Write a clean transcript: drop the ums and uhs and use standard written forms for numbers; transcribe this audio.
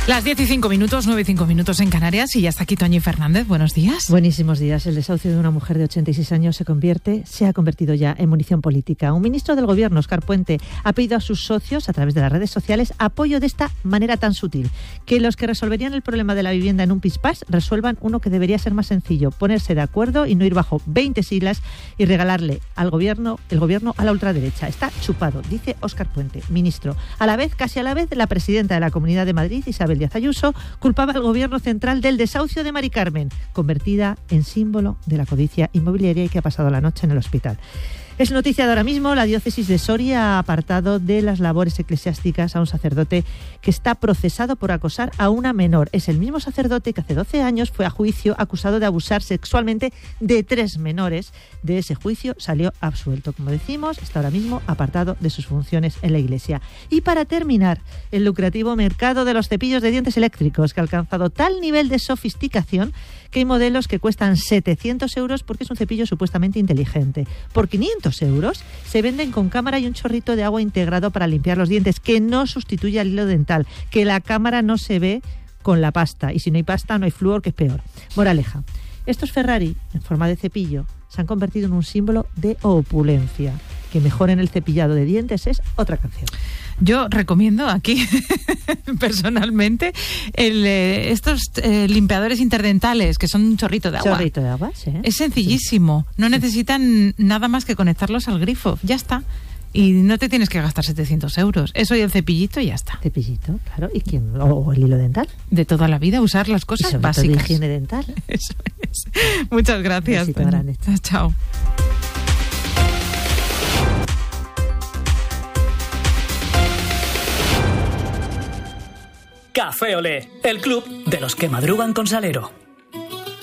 Las 10 y 5 minutos, 9 y 5 minutos en Canarias, y ya está aquí Toñi Fernández. Buenos días. Buenísimos días. El desahucio de una mujer de 86 años se ha convertido ya en munición política. Un ministro del Gobierno, Óscar Puente, ha pedido a sus socios, a través de las redes sociales, apoyo de esta manera tan sutil. Que los que resolverían el problema de la vivienda en un pispás resuelvan uno que debería ser más sencillo: ponerse de acuerdo y no ir bajo 20 siglas y regalarle el gobierno a la ultraderecha. Está chupado, dice Óscar Puente, ministro. Casi a la vez, la presidenta de la Comunidad de Madrid, Isabel Díaz Ayuso, culpaba al gobierno central del desahucio de Mari Carmen, convertida en símbolo de la codicia inmobiliaria y que ha pasado la noche en el hospital. Es noticia de ahora mismo: la diócesis de Soria ha apartado de las labores eclesiásticas a un sacerdote que está procesado por acosar a una menor. Es el mismo sacerdote que hace 12 años fue a juicio acusado de abusar sexualmente de 3 menores. De ese juicio salió absuelto. Como decimos, está ahora mismo apartado de sus funciones en la Iglesia. Y para terminar, el lucrativo mercado de los cepillos de dientes eléctricos, que ha alcanzado tal nivel de sofisticación que hay modelos que cuestan 700 euros porque es un cepillo supuestamente inteligente. Por 500 euros se venden con cámara y un chorrito de agua integrado para limpiar los dientes, que no sustituye al hilo dental, que la cámara no se ve con la pasta, y si no hay pasta no hay flúor, que es peor. Moraleja: estos Ferrari en forma de cepillo se han convertido en un símbolo de opulencia. Que mejoren el cepillado de dientes es otra canción. Yo recomiendo aquí, personalmente, estos limpiadores interdentales, que son un chorrito de agua. Chorrito de agua, sí. Es sencillísimo. No necesitan nada más que conectarlos al grifo. Ya está. Y no te tienes que gastar 700 euros. Eso y el cepillito y ya está. Cepillito, claro. ¿Y quién? ¿O el hilo dental? De toda la vida, usar las cosas y básicas. De higiene dental. Eso es. Muchas gracias. Chao. Café Olé, el club de los que madrugan con Salero.